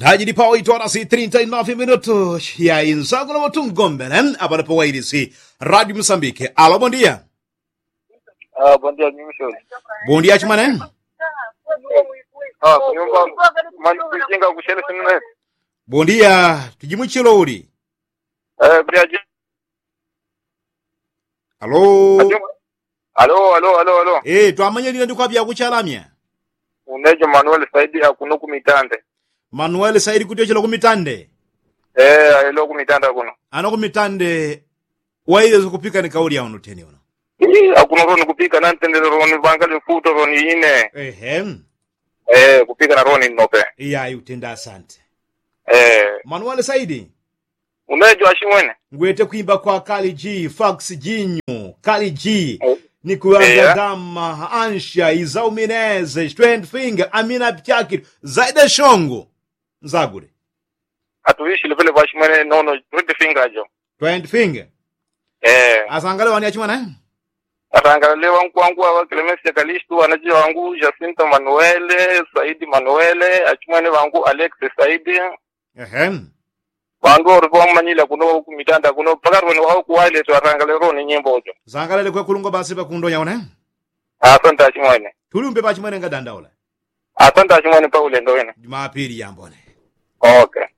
Hajidi pao itora si 39 minutos ya insago na watungombelen abana po waidi si Radio Mozambique. Alo, bom dia. Bom dia, Mimishoni. Bom dia, Chimanen. Kunyumba manipinga kushele sinne. Bom dia, tujimuchilo uri. Briaji. Alo. Alo. Tuamanya dina ndikwa bya kuchalamya. Unejo Manuel Saidi akuno kumitande. Manuel Saidi kutyo chilo kumitande. Ilo kumitanda kuno. Ano kumitande waile kupika ni kauli ya ono teni ono. Akuno roni kupika na ntendele roni bangali futo roni ine. Kupika na roni nope. Iya utenda asante. Manuel Saidi. Unejo ashimwene. Ngwete kuimba kwa Kali G, Fox Jinyo, Kali G. Ni kuanga dama, Ansha, Izaumineze, Strength Finger, Amina Pchaki, Zaida Shongo. Nzagure. Atuishi levele washimwene nono, Strength Finger jo. Strength Finger. Asangale wani achimwana? Atangale wangu wa Clemence Kalistu, anaji wangu Jacinta Manuele, Saidi Manuele, achimwene wangu Alex Saidi. Wangu orifo manyila kuno kumitanda kuno pakaro ni wao kuwale to atangale roni nyimbo ojo. Zangale kwe kulungo basi pa kundo yaone? Asante achimwene. Tulumbe pa achimwene nga dandaula. Asante achimwene pa ule ndo wene. Jumapili yambone. Okay.